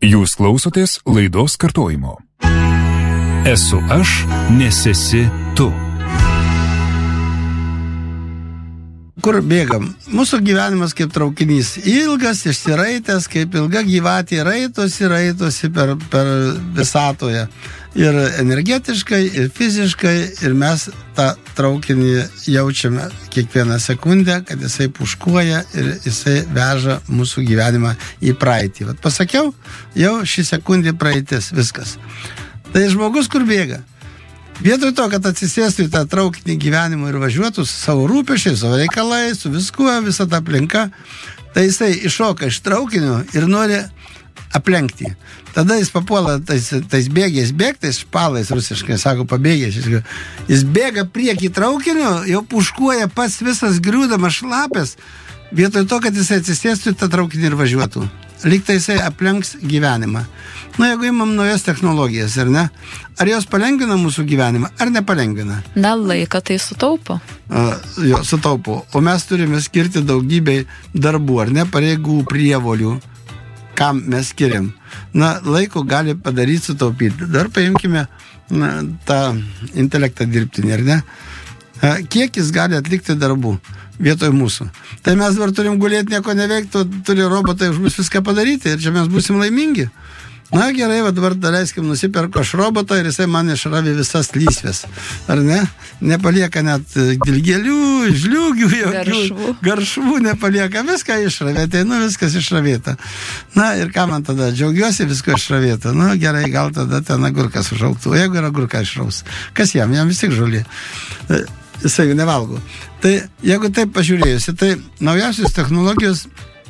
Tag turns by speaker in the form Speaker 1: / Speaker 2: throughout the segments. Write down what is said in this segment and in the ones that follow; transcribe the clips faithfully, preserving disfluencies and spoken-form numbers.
Speaker 1: Jūs klausotės laidos kartojimo. Esu aš, nes esi tu.
Speaker 2: Kur bėgam? Mūsų gyvenimas kaip traukinys. Ilgas, išsiraitęs, kaip ilga gyvatė raitosi, raitosi per, per visatoje. Ir energetiškai, ir fiziškai, ir mes tą traukinį jaučiame kiekvieną sekundę, kad jisai puškuoja ir jisai veža mūsų gyvenimą į praeitį. Vat pasakiau, jau šį sekundį praeitis, viskas. Tai žmogus kur bėga? Vietoj to, kad atsisėstų į tą traukinį gyvenimą ir važiuotų su savo rūpešiais, savo reikalais, su viskuo, visa ta aplinka, tai jisai iššoka iš traukinio ir nori aplenkti. Tada jis papuola tais, tais bėgiais bėgtais, špalais rusiškai, sako pabėgės. Jis bėga priekį traukinio, jau puškuoja pats visas griūdamas šlapės, vietoj to, kad jisai atsisėstų į tą traukinį ir važiuotų. Lyg tai jisai aplenks gyvenimą. Na, jeigu imam naujas technologijas, ar ne? Ar jos palengvina mūsų gyvenimą, ar nepalengvina?
Speaker 3: Na, laiką tai sutaupo.
Speaker 2: A, jo, sutaupo. O mes turime skirti daugybei darbų, ar ne, pareigų, prievolių. Kam mes skiriam? Na, laiko gali padaryti sutaupyti. Dar paimkime na, tą intelektą dirbtinį, ar ne? A, kiek jis gali atlikti darbų vietoj mūsų? Tai mes dabar turim gulėti, nieko neveikti, turi robotai už mus viską padaryti ir čia mes būsim laimingi. Na gerai, va dabar daleiskim, nusiperku aš robotą ir jisai man išravė visas lysvės, ar ne? Nepalieka net dilgėlių, žliūgių,
Speaker 3: garšvų.
Speaker 2: garšvų nepalieka, viską išravė, tai nu viskas išravėta. Na ir ką man tada, džiaugiuosi visko išravėta, nu gerai, gal tada ten agurkas užaugtų, o jeigu yra agurka išraus, kas jam, jam vis tik žolė, jisai jų nevalgo. Tai jeigu taip pažiūrėjusi, tai naujausios technologijos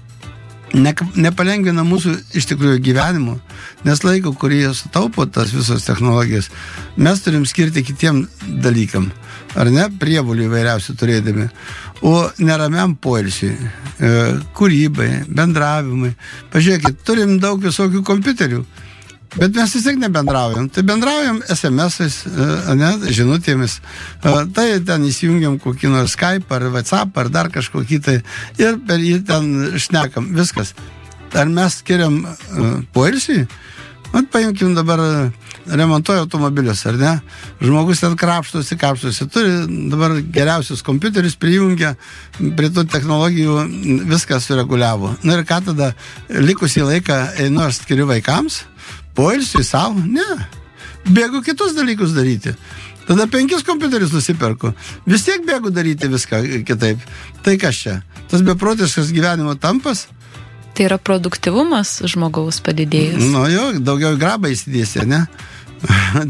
Speaker 2: Ne, nepalengvina mūsų iš tikrųjų gyvenimo, nes laiko, kurį jie sutaupo tas visos technologijos, mes turim skirti kitiem dalykam, ar ne, prievolių įvairiausių turėdami, o neramiam poilsiui, e, kūrybai, bendravimui. Pažiūrėkit, turim daug visokių kompiuterių, bet mes vis tiek nebendraujam. Tai bendraujam es em esais, ne, žinutėmis. Tai ten įsijungiam kokį nors Skype ar WhatsApp ar dar kažkokį tai ir per jį ten šnekam. Viskas. Ar mes skiriam poilsiui? Mat, paimkim dabar remontuoja automobilius, ar ne? Žmogus ten krapštosi, krapštosi. Turi dabar geriausius kompiuterius prijungia prie tų technologijų, viskas sureguliavo. Na ir ką tada likusį laiką einu aš skiriu vaikams? Poilsiui savo? Ne. Bėgu kitus dalykus daryti. Tada penkis kompiuterius nusiperku. Vis tiek bėgu daryti viską kitaip. Tai kas čia? Tas beprotiškas gyvenimo tampas?
Speaker 3: Tai yra produktyvumas žmogaus padidėjęs.
Speaker 2: Nu jo, daugiau grabą įsidėsi, ne?